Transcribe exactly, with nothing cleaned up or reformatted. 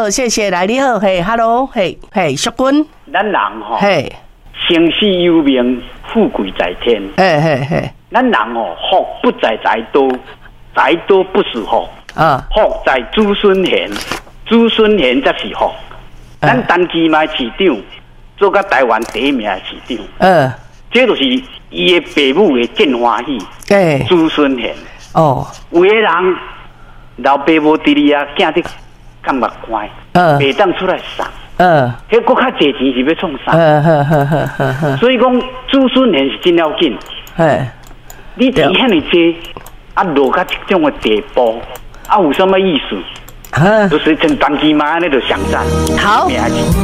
谢谢，来你好，嘿 ，Hello， 嘿，嘿，淑君， 咱人吼， 嘿， 生死有命，富贵在天。 嘿嘿嘿， 咱人吼，福不在财多，财多不是福， 啊， 福在子孙贤，子孙贤才是福。咱陈其迈市长做甲台湾第一名的市长， 嗯， 这就是伊的父母的见欢喜， 对， 子孙贤。 哦， 有的人老爸无伫哩啊，囝伫感觉乖， 嗯， 袂当出来送， 嗯， 迄搁较侪钱是要创啥？ 嗯呵呵呵呵呵， 所以讲子孙贤是真要紧。 嘿， 你钱遐尼济，啊落到这种的地步，啊有什么意思？ 啊， 就是像陈其迈安尼就上赞， 好。